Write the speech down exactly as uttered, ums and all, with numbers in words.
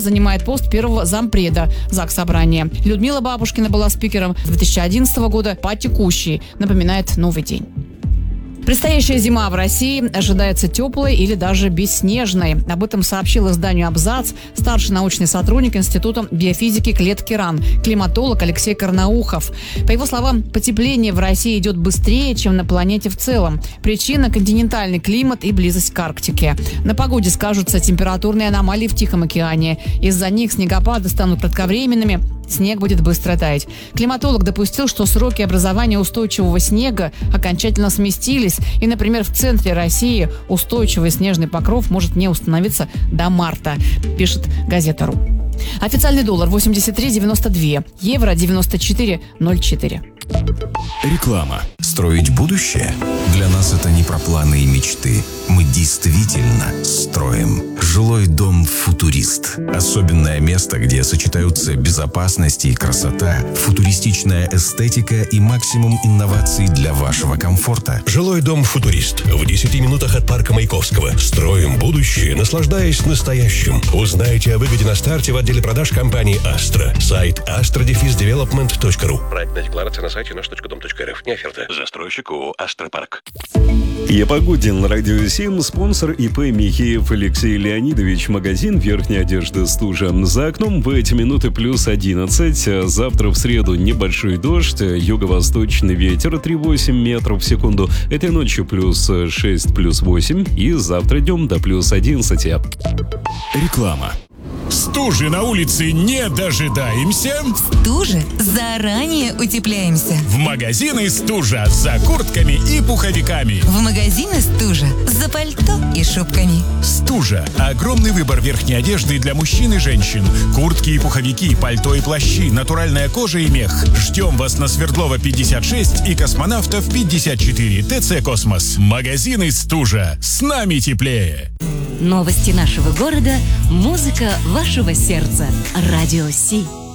занимает пост первого зампреда Заксобрания. Людмила Бабушкина была спикером с две тысячи одиннадцатого года по текущий, напоминает «Новый день». Предстоящая зима в России ожидается теплой или даже бесснежной. Об этом сообщил изданию «Абзац» старший научный сотрудник Института биофизики клетки РАН, климатолог Алексей Карнаухов. По его словам, потепление в России идет быстрее, чем на планете в целом. Причина – континентальный климат и близость к Арктике. На погоде скажутся температурные аномалии в Тихом океане. Из-за них снегопады станут кратковременными, снег будет быстро таять. Климатолог допустил, что сроки образования устойчивого снега окончательно сместились. И, например, в центре России устойчивый снежный покров может не установиться до марта, пишет газета.ру. Официальный доллар восемьдесят три девяносто два, евро девяносто четыре ноль четыре. Реклама. Строить будущее? Для нас это не про планы и мечты. Мы действительно строим. Жилой дом «Футурист». Особенное место, где сочетаются безопасность и красота, футуристичная эстетика и максимум инноваций для вашего комфорта. Жилой дом «Футурист». В десяти минутах от парка Маяковского. Строим будущее, наслаждаясь настоящим. Узнайте о выгоде на старте в отделе продаж компании «Астра». Сайт астра дефис девелопмент точка ру. Проектная декларация на сайте наш точка дом точка эр эф. Не оферта. Застройщик ООО «Астропарк». Я Погодин, Радио семь, спонсор ИП Михеев Алексей Леонидович, магазин верхней одежды «Стужа». За окном в эти минуты плюс одиннадцать. Завтра в среду небольшой дождь, юго-восточный ветер три целых восемь метров в секунду. Этой ночью плюс шесть, плюс восемь и завтра днем до плюс одиннадцать. Реклама. Стужи на улице не дожидаемся. Стужи заранее утепляемся. В магазины «Стужа» за куртками и пуховиками. В магазины «Стужа» за пальто и шубками. «Стужа» – огромный выбор верхней одежды для мужчин и женщин. Куртки и пуховики, пальто и плащи, натуральная кожа и мех. Ждем вас на Свердлова пятьдесят шесть и Космонавтов пятьдесят четыре. ТЦ «Космос». Магазины «Стужа». С нами теплее. Новости нашего города, музыка вашего сердца. Радио Си.